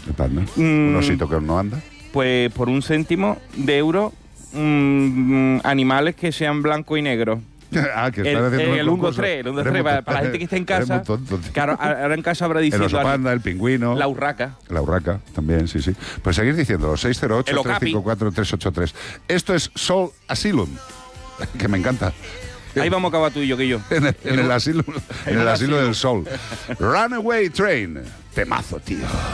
El panda. Un osito que no anda. Pues por 1 céntimo de euro, animales que sean blanco y negro. Ah, que están haciendo el 1, 2, 3, el 1, 2, 3, para la gente que esté en casa. Eres muy tonto, tío. Claro, ahora en casa habrá El diciendo oso panda, el pingüino. la urraca. La urraca, también, sí. Pues seguir diciendo, 608-354-383. Esto es Soul Asylum, que me encanta. Ahí vamos a acabar tú y yo, que yo. En el asilo del sol. Runaway Train. Temazo, tío.